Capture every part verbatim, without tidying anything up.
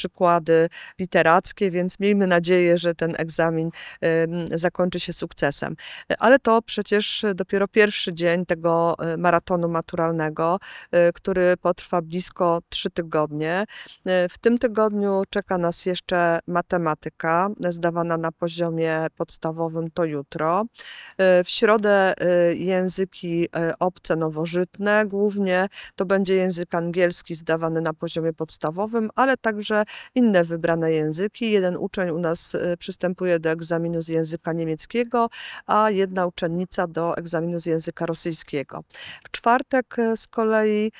przykłady literackie, więc miejmy nadzieję, że ten egzamin zakończy się sukcesem. Ale to przecież dopiero pierwszy dzień tego maratonu maturalnego, który potrwa blisko trzy tygodnie. W tym tygodniu czeka nas jeszcze matematyka, zdawana na poziomie podstawowym to jutro. W środę języki obce nowożytne, głównie to będzie język angielski zdawany na poziomie podstawowym, ale także inne wybrane języki. Jeden uczeń u nas przystępuje do egzaminu z języka niemieckiego, a jedna uczennica do egzaminu z języka rosyjskiego. W czwartek z kolei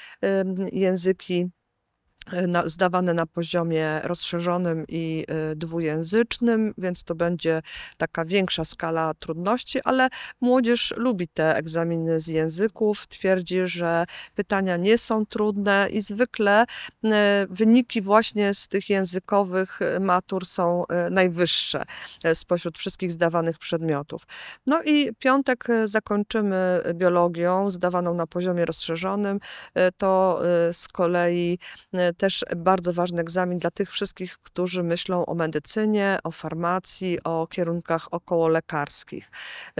języki Na, zdawane na poziomie rozszerzonym i y, dwujęzycznym, więc to będzie taka większa skala trudności, ale młodzież lubi te egzaminy z języków, twierdzi, że pytania nie są trudne i zwykle y, wyniki właśnie z tych językowych matur są y, najwyższe y, spośród wszystkich zdawanych przedmiotów. No i piątek zakończymy biologią zdawaną na poziomie rozszerzonym, y, to y, z kolei y, też bardzo ważny egzamin dla tych wszystkich, którzy myślą o medycynie, o farmacji, o kierunkach okołolekarskich.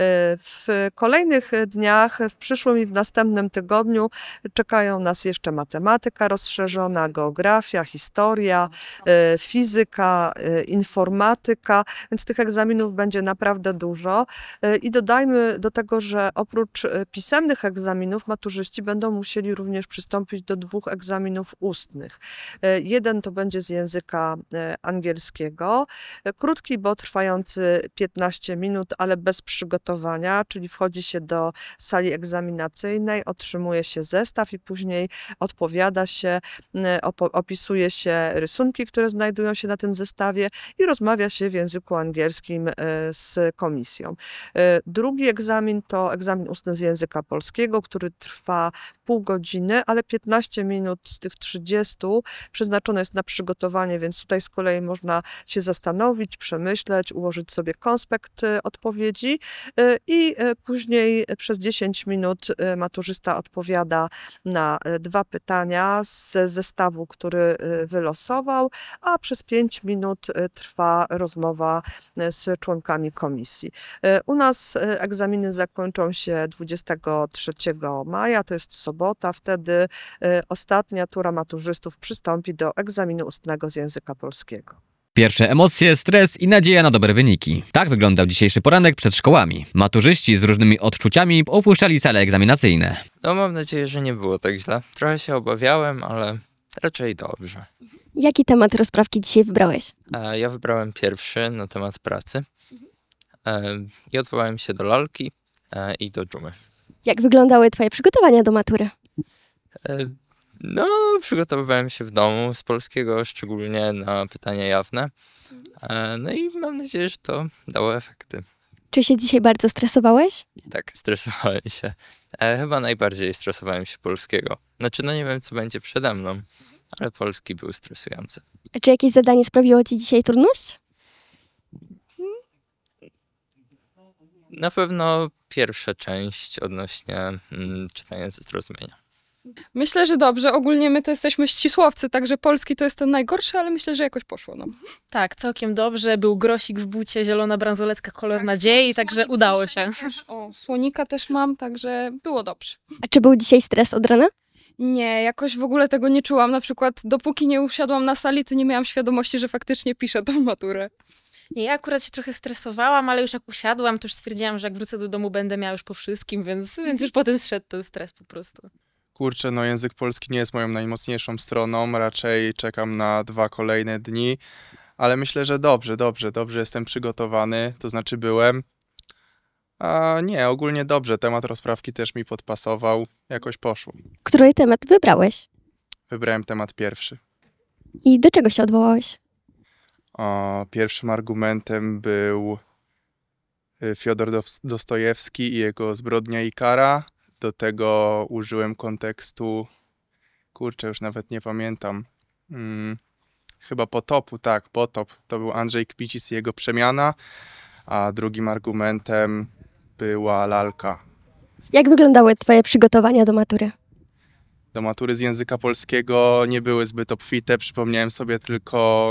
W kolejnych dniach, w przyszłym i w następnym tygodniu czekają nas jeszcze matematyka rozszerzona, geografia, historia, fizyka, informatyka, więc tych egzaminów będzie naprawdę dużo. I dodajmy do tego, że oprócz pisemnych egzaminów maturzyści będą musieli również przystąpić do dwóch egzaminów ustnych. Jeden to będzie z języka angielskiego, krótki, bo trwający piętnaście minut, ale bez przygotowania, czyli wchodzi się do sali egzaminacyjnej, otrzymuje się zestaw i później odpowiada się, opisuje się rysunki, które znajdują się na tym zestawie i rozmawia się w języku angielskim z komisją. Drugi egzamin to egzamin ustny z języka polskiego, który trwa pół godziny, ale piętnaście minut z tych trzydziestu przeznaczone jest na przygotowanie, więc tutaj z kolei można się zastanowić, przemyśleć, ułożyć sobie konspekt odpowiedzi i później przez dziesięć minut maturzysta odpowiada na dwa pytania z zestawu, który wylosował, a przez pięć minut trwa rozmowa z członkami komisji. U nas egzaminy zakończą się dwudziestego trzeciego maja, to jest sobota, wtedy ostatnia tura maturzystów przystąpi do egzaminu ustnego z języka polskiego. Pierwsze emocje, stres i nadzieja na dobre wyniki. Tak wyglądał dzisiejszy poranek przed szkołami. Maturzyści z różnymi odczuciami opuszczali sale egzaminacyjne. No mam nadzieję, że nie było tak źle. Trochę się obawiałem, ale raczej dobrze. Jaki temat rozprawki dzisiaj wybrałeś? E, ja wybrałem pierwszy na temat pracy e, i odwołałem się do lalki e, i do dżumy. Jak wyglądały twoje przygotowania do matury? E, No, przygotowywałem się w domu z polskiego, szczególnie na pytania jawne. No i mam nadzieję, że to dało efekty. Czy się dzisiaj bardzo stresowałeś? Tak, stresowałem się. E, chyba najbardziej stresowałem się polskiego. Znaczy, no nie wiem, co będzie przede mną, ale polski był stresujący. A czy jakieś zadanie sprawiło ci dzisiaj trudność? Na pewno pierwsza część odnośnie mm, czytania ze zrozumienia. Myślę, że dobrze. Ogólnie my to jesteśmy ścisłowcy, także polski to jest ten najgorszy, ale myślę, że jakoś poszło nam. Tak, całkiem dobrze. Był grosik w bucie, zielona bransoletka, kolor tak, nadziei, także udało się. Też, o, słonika też mam, także było dobrze. A czy był dzisiaj stres od rana? Nie, jakoś w ogóle tego nie czułam. Na przykład dopóki nie usiadłam na sali, to nie miałam świadomości, że faktycznie piszę tą maturę. Nie, ja akurat się trochę stresowałam, ale już jak usiadłam, to już stwierdziłam, że jak wrócę do domu, będę miała już po wszystkim, więc, więc już potem zszedł ten stres po prostu. Kurczę, no język polski nie jest moją najmocniejszą stroną, raczej czekam na dwa kolejne dni, ale myślę, że dobrze, dobrze, dobrze jestem przygotowany, to znaczy byłem. A nie, ogólnie dobrze, temat rozprawki też mi podpasował, jakoś poszło. Który temat wybrałeś? Wybrałem temat pierwszy. I do czego się odwołałeś? O, pierwszym argumentem był Fiodor Dostojewski i jego Zbrodnia i kara. Do tego użyłem kontekstu, kurczę, już nawet nie pamiętam, hmm, chyba Potopu, tak, Potop. To był Andrzej Kmicic i jego Przemiana, a drugim argumentem była lalka. Jak wyglądały twoje przygotowania do matury? Do matury z języka polskiego nie były zbyt obfite, przypomniałem sobie tylko